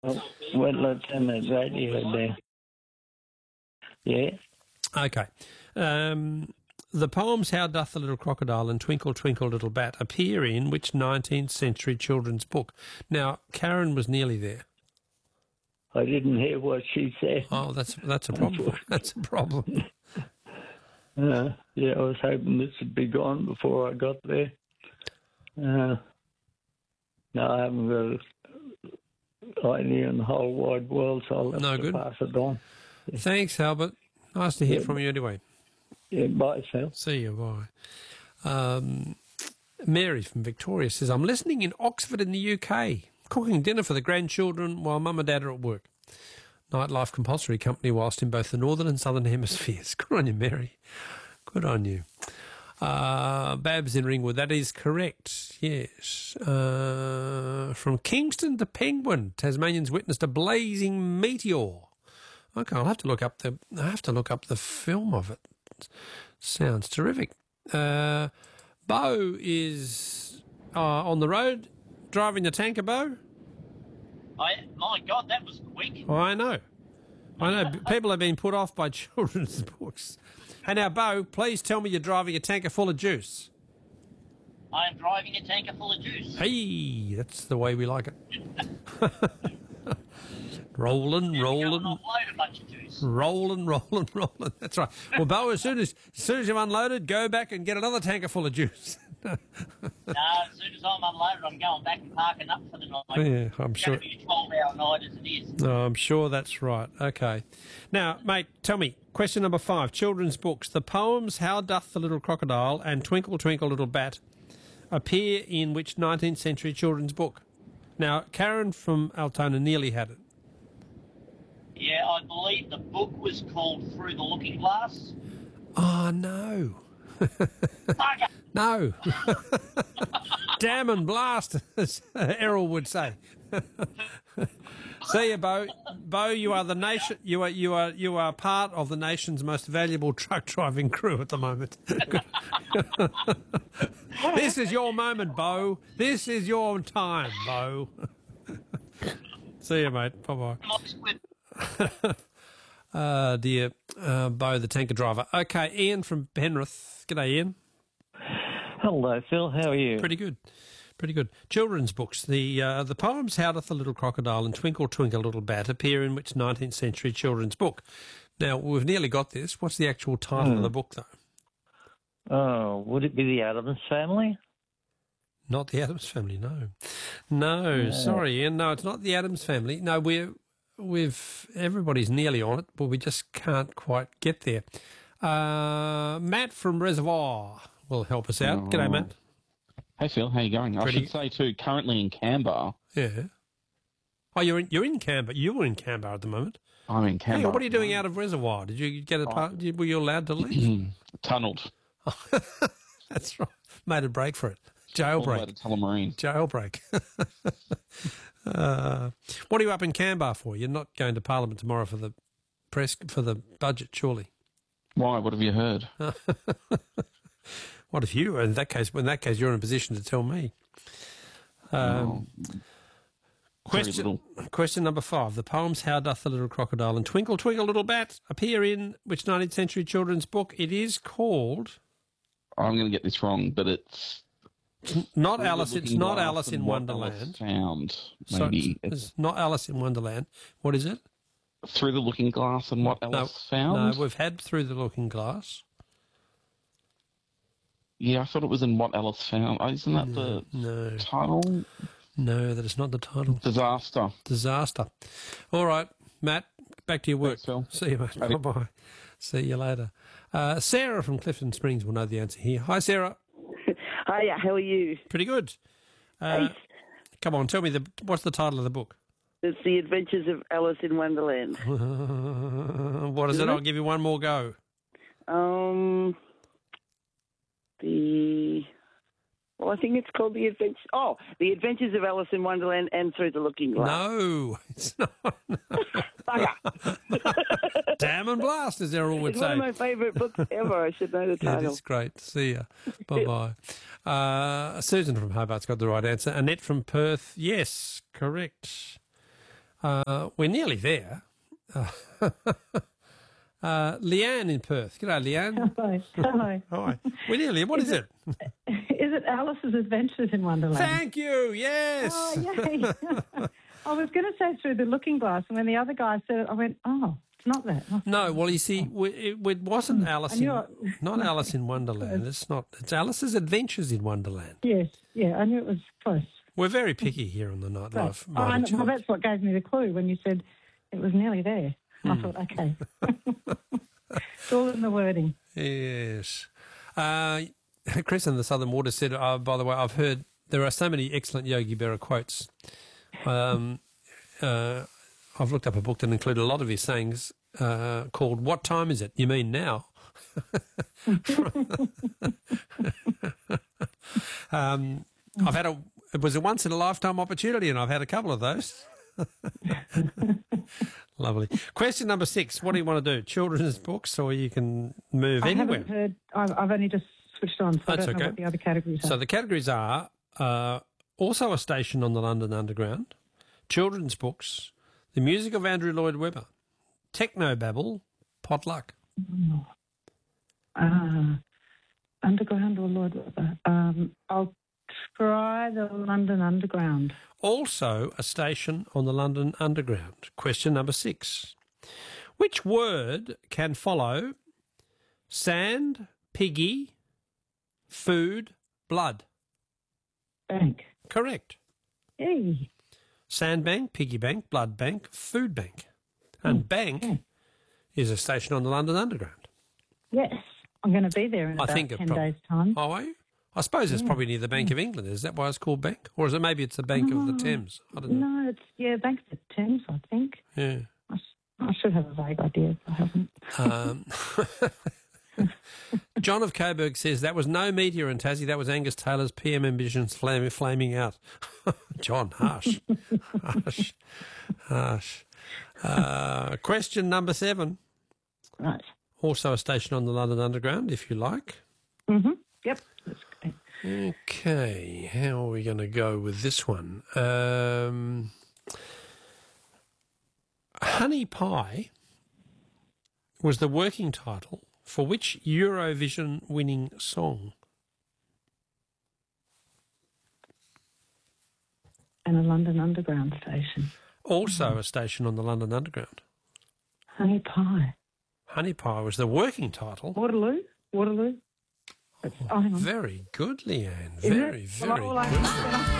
wetlands and the radio there. Yeah. Okay. The poems How Doth the Little Crocodile and Twinkle, Twinkle, Little Bat appear in which 19th century children's book? Now, Karen was nearly there. I didn't hear what she said. Oh, that's a problem. That's a problem. Yeah, I was hoping this would be gone before I got there. No, I haven't got an idea in the whole wide world, so I'll have to pass it on. Yeah. Thanks, Albert. Nice to hear from you anyway. Yeah, bye, Sal. See you, bye. Mary from Victoria says, I'm listening in Oxford in the UK, cooking dinner for the grandchildren while mum and dad are at work. Nightlife compulsory company whilst in both the northern and southern hemispheres. Good on you, Mary. Good on you. Babs in Ringwood, that is correct, yes. From Kingston to Penguin, Tasmanians witnessed a blazing meteor. Okay, I'll have to look up the film of it. Sounds terrific. Bo is on the road driving the tanker, Bo. My God, that was quick. I know. People have been put off by children's books. Hey now, Bo, please tell me you're driving a tanker full of juice. I am driving a tanker full of juice. Hey, that's the way we like it. Rolling. Offload a bunch of juice. Rolling. That's right. Well, Bo, as soon as you've unloaded, go back and get another tanker full of juice. No, as soon as I'm unloaded, I'm going back and parking up for the night. Yeah, I'm sure. It's going to be a 12-hour night as it is. No, I'm sure that's right. Okay. Now, mate, tell me, question number 5, children's books. The poems How Doth the Little Crocodile and Twinkle, Twinkle, Little Bat appear in which 19th century children's book? Now, Karen from Altona nearly had it. Yeah, I believe the book was called Through the Looking Glass. Oh, no. No. Damn and blast, as Errol would say. See you, Bo. Bo, you are the nation. You are part of the nation's most valuable truck driving crew at the moment. This is your moment, Bo. This is your time, Bo. See you, mate. Bye bye. Dear Bo, the tanker driver. Okay, Ian from Penrith. G'day, Ian. Hello, Phil. How are you? Pretty good. Children's books. The poems How Doth the Little Crocodile and Twinkle, Twinkle, Little Bat appear in which 19th century children's book? Now, we've nearly got this. What's the actual title of the book, though? Oh, would it be The Addams Family? Not The Addams Family, no. No, sorry, Ian. No, it's not The Addams Family. No, everybody's nearly on it, but we just can't quite get there. Matt from Reservoir will help us out. G'day, Matt. Hey, Phil. How you going? I should say, too, currently in Canberra. Yeah. Oh, you're in Canberra. You were in Canberra at the moment. I'm in Canberra. Hang on, what are you doing out of Reservoir? Did you get were you allowed to leave? Tunnelled. That's right. Made a break for it. Jailbreak. Tullamarine. Jailbreak. What are you up in Canberra for? You're not going to Parliament tomorrow for the budget, surely? Why? What have you heard? What if you? In that case, you're in a position to tell me. Question number 5. The poems How Doth the Little Crocodile and Twinkle, Twinkle, Little Bat appear in which 19th century children's book? It is called... I'm going to get this wrong, but it's not Alice. It's not Alice in Wonderland. Found, maybe. It's not Alice in Wonderland. What is it? Through the Looking Glass and What Alice Found? No, we've had Through the Looking Glass. Yeah, I thought it was in What Alice Found. Isn't that the title? No, that is not the title. Disaster. All right, Matt, back to your work. Thanks, Phil. See you, mate. Bye-bye. See you later. Sarah from Clifton Springs will know the answer here. Hi, Sarah. Hiya, how are you? Pretty good. Come on, tell me, what's the title of the book? It's The Adventures of Alice in Wonderland. What is it? I'll give you one more go. I think it's called The Adventures of Alice in Wonderland and Through the Looking Glass. No, it's not. Damn and blast, as Errol would say. It's one of my favourite books ever. I should know the title. It's great. See ya. Bye-bye. Susan from Hobart's got the right answer. Annette from Perth, yes, correct. We're nearly there. Leanne in Perth. G'day, Leanne. Hello. Hi. We're nearly. What is it? Is it Alice's Adventures in Wonderland? Thank you. Yes. Oh, yay. I was going to say Through the Looking Glass, and when the other guy said it, I went, oh, it's not that. No, well, you see, it wasn't Alice not Alice in Wonderland. It's not. It's Alice's Adventures in Wonderland. Yes, yeah, I knew it was close. We're very picky here on the Nightlife. Well, that's what gave me the clue when you said it was nearly there. I thought, okay. It's all in the wording. Yes. Chris in the Southern Water said, by the way, I've heard there are so many excellent Yogi Berra quotes. I've looked up a book that included a lot of his sayings called What Time Is It? You Mean Now? It was a once-in-a-lifetime opportunity, and I've had a couple of those. Lovely. Question number 6. What do you want to do? Children's books, or you can move anywhere? I haven't heard. I've only just switched on, so That's I don't know okay. what the other categories are. So the categories are also a station on the London Underground, children's books, the music of Andrew Lloyd Webber, technobabble, potluck. Underground or Lloyd Webber? I'll try the London Underground. Also a station on the London Underground. Question number 6. Which word can follow sand, piggy, food, blood? Bank. Correct. Hey. Sandbank, piggy bank, blood bank, food bank. And bank is a station on the London Underground. Yes. I'm going to be there in about 10 days' time. Oh, are you? I suppose it's probably near the Bank of England. Is that why it's called Bank? Or is it maybe it's the Bank of the Thames? I don't know. No, it's, Bank of the Thames, I think. Yeah. I should have a vague idea if I haven't. John of Coburg says that was no meteor in Tassie. That was Angus Taylor's PM ambitions flaming out. John, harsh. Harsh. Question number 7. Right. Also a station on the London Underground, if you like. Mm-hmm. Yep. That's great. Okay, how are we going to go with this one? Honey Pie was the working title for which Eurovision winning song? And a London Underground station. Also a station on the London Underground. Honey Pie. Honey Pie was the working title. Waterloo? Hang on. Very good, Leanne. Is Very, it? very Well, good.